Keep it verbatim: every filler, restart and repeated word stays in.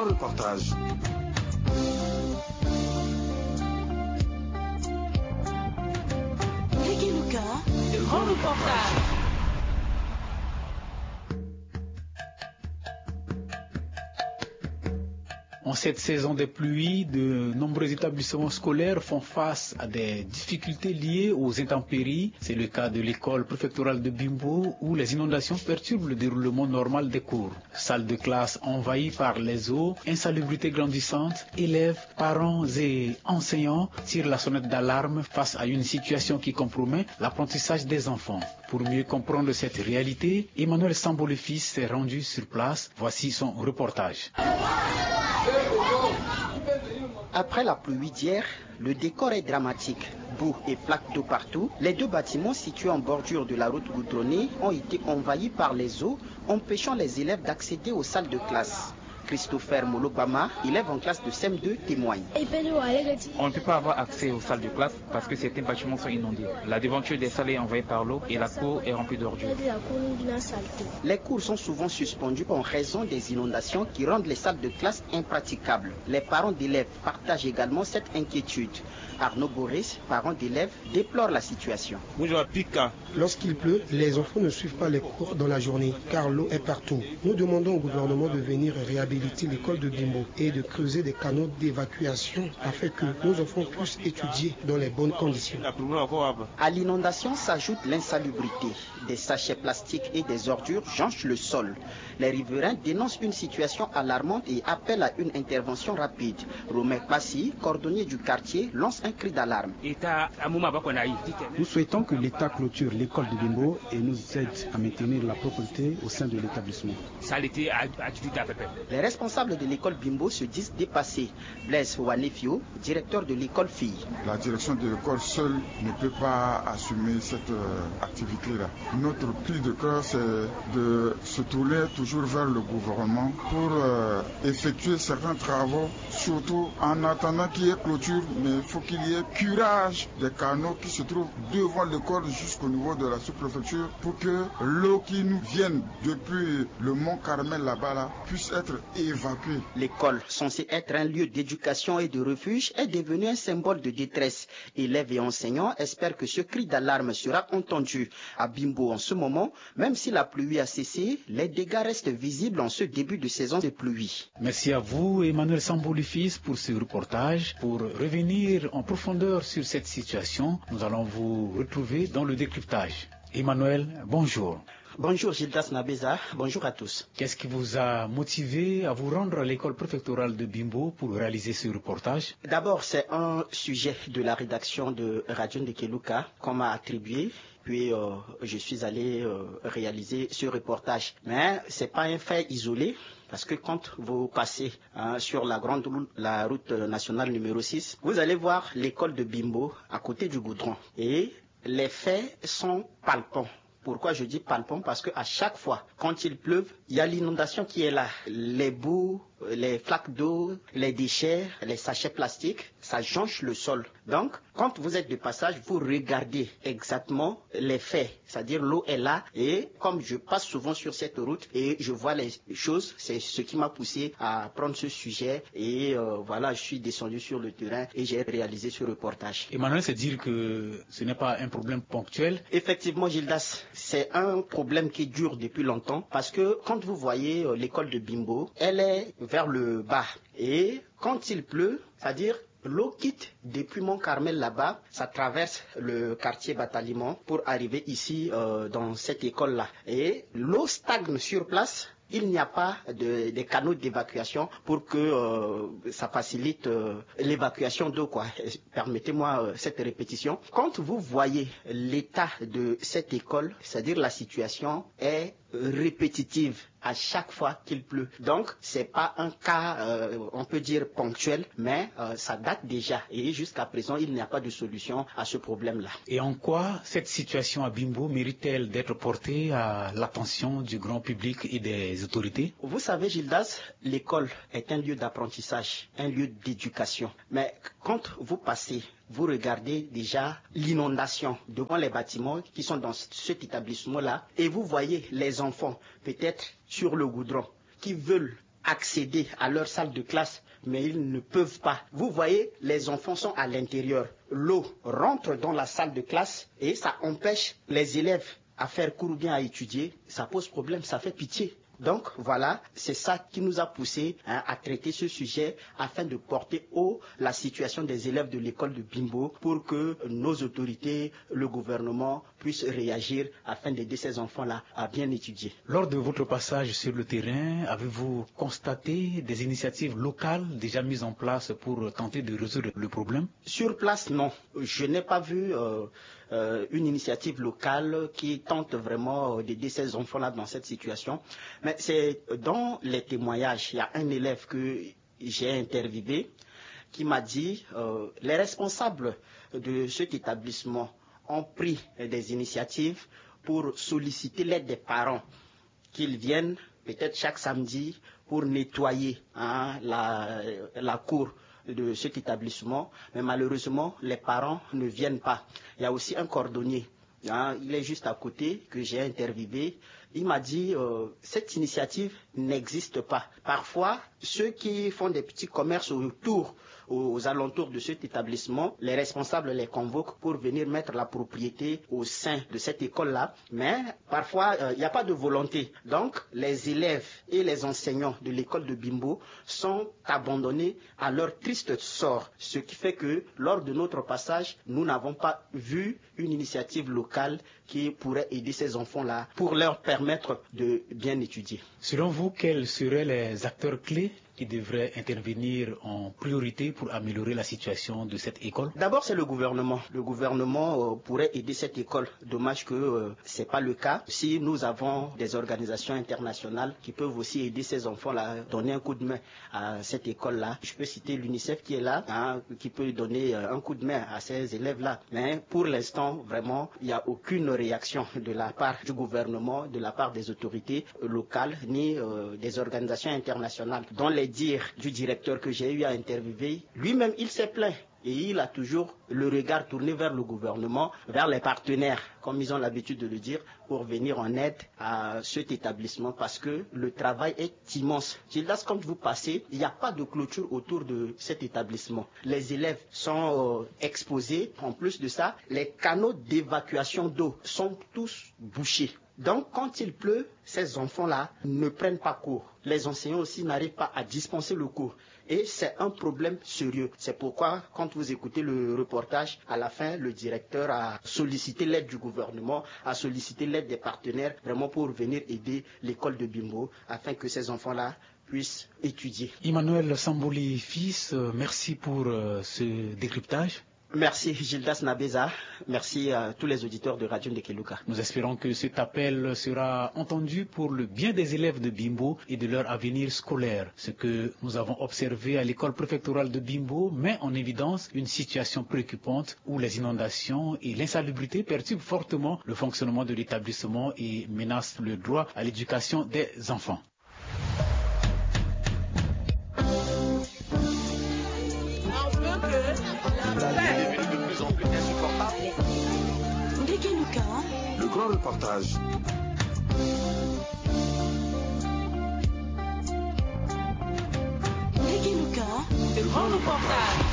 reportage. Le grand reportage. En cette saison des pluies, de nombreux établissements scolaires font face à des difficultés liées aux intempéries. C'est le cas de l'école préfectorale de Bimbo où les inondations perturbent le déroulement normal des cours. Salles de classe envahies par les eaux, insalubrité grandissante, élèves, parents et enseignants tirent la sonnette d'alarme face à une situation qui compromet l'apprentissage des enfants. Pour mieux comprendre cette réalité, Emmanuel Sambo-le-Fils s'est rendu sur place. Voici son reportage. Après la pluie d'hier, le décor est dramatique. Boue et flaques d'eau partout. Les deux bâtiments situés en bordure de la route goudronnée ont été envahis par les eaux, empêchant les élèves d'accéder aux salles de classe. Christopher Molobama, élève en classe de C E M deux, témoigne. On ne peut pas avoir accès aux salles de classe parce que certains bâtiments sont inondés. La devanture des salles est envahie par l'eau et la cour est remplie d'ordures. Les cours sont souvent suspendus en raison des inondations qui rendent les salles de classe impraticables. Les parents d'élèves partagent également cette inquiétude. Arnaud Boris, parent d'élèves, déplore la situation. Lorsqu'il pleut, les enfants ne suivent pas les cours dans la journée car l'eau est partout. Nous demandons au gouvernement de venir réhabiliter l'école de Bimbo et de creuser des canaux d'évacuation afin que nos enfants puissent étudier dans les bonnes conditions. À l'inondation s'ajoute l'insalubrité. Des sachets plastiques et des ordures jonchent le sol. Les riverains dénoncent une situation alarmante et appellent à une intervention rapide. Romain Passi, cordonnier du quartier, lance un cri d'alarme. Nous souhaitons que l'État clôture l'école de Bimbo et nous aide à maintenir la propreté au sein de l'établissement. Les responsables de l'école Bimbo se disent dépassés. Blaise Wanefio, directeur de l'école Fille. La direction de l'école seule ne peut pas assumer cette euh, activité-là. Notre cri de cœur, c'est de se tourner toujours vers le gouvernement pour euh, effectuer certains travaux, surtout en attendant qu'il y ait clôture, mais il faut qu'il y ait curage des canaux qui se trouvent devant l'école jusqu'au niveau de la sous-préfecture pour que l'eau qui nous vienne depuis le mont Carmel là-bas là, puisse être évacuée. L'école, censée être un lieu d'éducation et de refuge, est devenue un symbole de détresse. Élèves et enseignants espèrent que ce cri d'alarme sera entendu. À Bimbo en ce moment, même si la pluie a cessé, les dégâts restent visibles en ce début de saison de pluie. Merci à vous, Emmanuel Sambo-le-Fils, pour ce reportage. Pour revenir en profondeur sur cette situation, nous allons vous retrouver dans le décryptage. Emmanuel, bonjour. Bonjour Gildas Nabeza, bonjour à tous. Qu'est-ce qui vous a motivé à vous rendre à l'école préfectorale de Bimbo pour réaliser ce reportage? D'abord, c'est un sujet de la rédaction de Radio Ndekeluka qu'on m'a attribué. Puis euh, je suis allé euh, réaliser ce reportage. Mais c'est pas un fait isolé. Parce que quand vous passez hein, sur la grande route, la route nationale numéro six, vous allez voir l'école de Bimbo à côté du goudron. Et les faits sont palpants. Pourquoi je dis palpant? Parce qu'à chaque fois, quand il pleuve, il y a l'inondation qui est là. Les boues, les flaques d'eau, les déchets, les sachets plastiques, ça jonche le sol. Donc, quand vous êtes de passage, vous regardez exactement les faits. C'est-à-dire l'eau est là et comme je passe souvent sur cette route et je vois les choses, c'est ce qui m'a poussé à prendre ce sujet et euh, voilà, je suis descendu sur le terrain et j'ai réalisé ce reportage. Emmanuel, c'est dire que ce n'est pas un problème ponctuel? Effectivement, Gildas, c'est un problème qui dure depuis longtemps parce que quand vous voyez euh, l'école de Bimbo, elle est vers le bas et quand il pleut, c'est-à-dire l'eau quitte depuis Mont Carmel là-bas, ça traverse le quartier Bataillon pour arriver ici euh, dans cette école-là. Et l'eau stagne sur place. Il n'y a pas de, de canaux d'évacuation pour que euh, ça facilite euh, l'évacuation d'eau, quoi. Permettez-moi euh, cette répétition. Quand vous voyez l'état de cette école, c'est-à-dire la situation est répétitive à chaque fois qu'il pleut. Donc, c'est pas un cas, euh, on peut dire ponctuel, mais euh, ça date déjà. Et jusqu'à présent, il n'y a pas de solution à ce problème-là. Et en quoi cette situation à Bimbo mérite-t-elle d'être portée à l'attention du grand public et des autorités? Vous savez, Gildas, l'école est un lieu d'apprentissage, un lieu d'éducation. Mais quand vous passez, vous regardez déjà l'inondation devant les bâtiments qui sont dans cet établissement-là et vous voyez les enfants peut-être sur le goudron qui veulent accéder à leur salle de classe, mais ils ne peuvent pas. Vous voyez, les enfants sont à l'intérieur. L'eau rentre dans la salle de classe et ça empêche les élèves à faire cours ou bien à étudier. Ça pose problème, ça fait pitié. Donc voilà, c'est ça qui nous a poussé hein, à traiter ce sujet afin de porter haut la situation des élèves de l'école de Bimbo pour que nos autorités, le gouvernement puissent réagir afin d'aider ces enfants-là à bien étudier. Lors de votre passage sur le terrain, avez-vous constaté des initiatives locales déjà mises en place pour tenter de résoudre le problème? Sur place, non. Je n'ai pas vu euh, euh, une initiative locale qui tente vraiment d'aider ces enfants-là dans cette situation. Mais c'est dans les témoignages, il y a un élève que j'ai interviewé qui m'a dit euh, les responsables de cet établissement ont pris des initiatives pour solliciter l'aide des parents, qu'ils viennent peut-être chaque samedi pour nettoyer hein, la, la cour de cet établissement, mais malheureusement les parents ne viennent pas. Il y a aussi un cordonnier, hein, il est juste à côté, que j'ai interviewé. Il m'a dit euh, cette initiative n'existe pas. Parfois, ceux qui font des petits commerces autour, aux alentours de cet établissement, les responsables les convoquent pour venir mettre la propriété au sein de cette école-là. Mais parfois, il euh, n'y a pas de volonté. Donc, les élèves et les enseignants de l'école de Bimbo sont abandonnés à leur triste sort. Ce qui fait que, lors de notre passage, nous n'avons pas vu une initiative locale qui pourrait aider ces enfants-là pour leur permettre de bien étudier. Selon vous, quels seraient les acteurs clés qui devraient intervenir en priorité pour améliorer la situation de cette école? D'abord, c'est le gouvernement. Le gouvernement euh, pourrait aider cette école. Dommage que euh, ce n'est pas le cas. Si nous avons des organisations internationales qui peuvent aussi aider ces enfants-là, donner un coup de main à cette école-là. Je peux citer l'UNICEF qui est là, hein, qui peut donner euh, un coup de main à ces élèves-là. Mais pour l'instant, vraiment, il n'y a aucune réaction de la part du gouvernement, de la part des autorités locales, ni euh, des organisations internationales. Dans les dires du directeur que j'ai eu à interviewer, lui-même il s'est plaint et il a toujours le regard tourné vers le gouvernement, vers les partenaires, comme ils ont l'habitude de le dire, pour venir en aide à cet établissement parce que le travail est immense. Gildas, quand vous passez, il n'y a pas de clôture autour de cet établissement. Les élèves sont euh, exposés. En plus de ça, les canaux d'évacuation d'eau sont tous bouchés. Donc, quand il pleut, ces enfants-là ne prennent pas cours. Les enseignants aussi n'arrivent pas à dispenser le cours. Et c'est un problème sérieux. C'est pourquoi, quand vous écoutez le reportage, à la fin, le directeur a sollicité l'aide du gouvernement, a sollicité l'aide des partenaires, vraiment pour venir aider l'école de Bimbo, afin que ces enfants-là puissent étudier. Emmanuel Sambouli, fils, merci pour ce décryptage. Merci Gildas Nabeza, merci à tous les auditeurs de Radio Ndekeluka. Nous espérons que cet appel sera entendu pour le bien des élèves de Bimbo et de leur avenir scolaire. Ce que nous avons observé à l'école préfectorale de Bimbo met en évidence une situation préoccupante où les inondations et l'insalubrité perturbent fortement le fonctionnement de l'établissement et menacent le droit à l'éducation des enfants. Le grand reportage. Le grand reportage.